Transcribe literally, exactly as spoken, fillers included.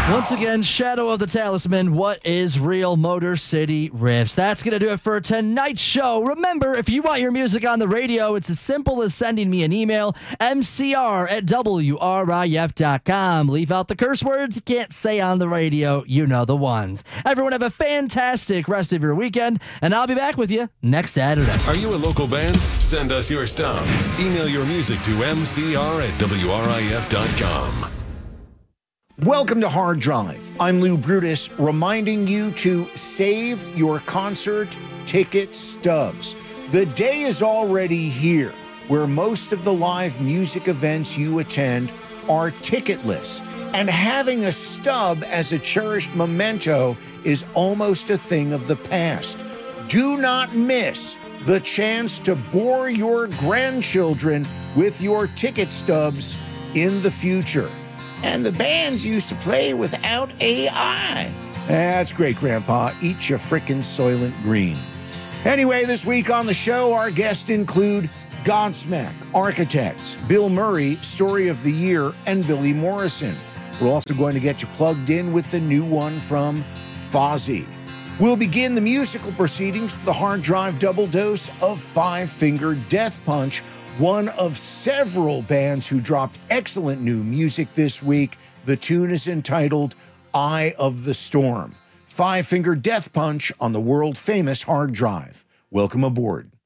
Once again, Shadow of the Talisman, what is real Motor City Riffs? That's going to do it for tonight's show. Remember, if you want your music on the radio, it's as simple as sending me an email, m c r at w r i f dot com. Leave out the curse words you can't say on the radio. You know the ones. Everyone have a fantastic rest of your weekend, and I'll be back with you next Saturday. Are you a local band? Send us your stuff. Email your music to m c r at w r i f dot com. Welcome to Hard Drive. I'm Lou Brutus, reminding you to save your concert ticket stubs. The day is already here where most of the live music events you attend are ticketless, and having a stub as a cherished memento is almost a thing of the past. Do not miss the chance to bore your grandchildren with your ticket stubs in the future. And the bands used to play without A I. That's great, Grandpa. Eat your frickin' Soylent Green. Anyway, this week on the show, our guests include Godsmack, Architects, Bill Murray, Story of the Year, and Billy Morrison. We're also going to get you plugged in with the new one from Fozzy. We'll begin the musical proceedings with the Hard Drive double dose of Five Finger Death Punch, one of several bands who dropped excellent new music this week. The tune is entitled Eye of the Storm. Five Finger Death Punch on the world-famous Hard Drive. Welcome aboard.